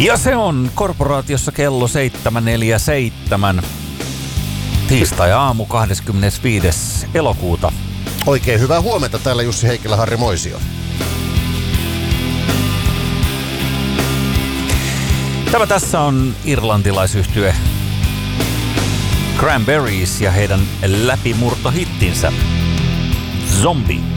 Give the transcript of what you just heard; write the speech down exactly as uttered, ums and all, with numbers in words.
Ja se on korporaatiossa kello seitsemän neljäkymmentäseitsemän. Tiistai-aamu kahdeskymmenesviides elokuuta. Oikein hyvää huomenta, täällä Jussi Heikkilä, Harri Moisio. Tämä tässä on irlantilaisyhtye Cranberries ja heidän läpimurtohittinsä Zombie.